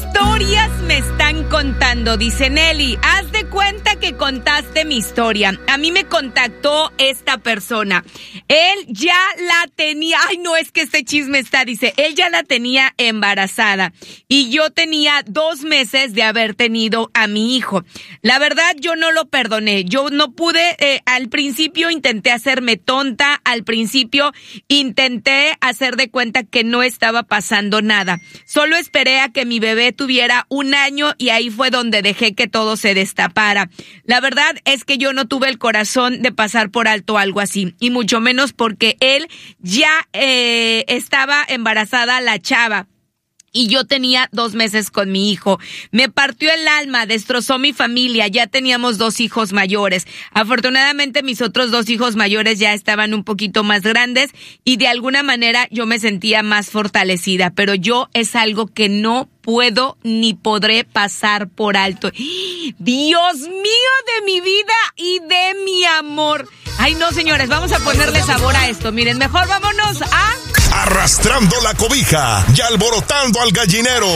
historias me están contando? Dice Nelly, haz de cuenta que contaste mi historia. A mí me contactó esta persona. Él ya la tenía, ay no, es que este chisme está, dice, él ya la tenía embarazada y yo tenía 2 meses de haber tenido a mi hijo. La verdad, yo no lo perdoné. Yo no pude, al principio intenté hacerme tonta, al principio intenté hacer de cuenta que no estaba pasando nada. Solo esperé a que mi bebé tuviera 1 año y ahí fue donde dejé que todo se destapara. La verdad es que yo no tuve el corazón de pasar por alto algo así, y mucho menos porque él ya estaba embarazada la chava. Y yo tenía 2 meses con mi hijo. Me partió el alma, destrozó mi familia. Ya teníamos 2 hijos mayores. Afortunadamente mis otros 2 hijos mayores ya estaban un poquito más grandes y de alguna manera yo me sentía más fortalecida. Pero yo es algo que no puedo ni podré pasar por alto. Dios mío de mi vida y de mi amor. Ay no, señores, vamos a ponerle sabor a esto. Miren, mejor vámonos a... Arrastrando la cobija y alborotando al gallinero.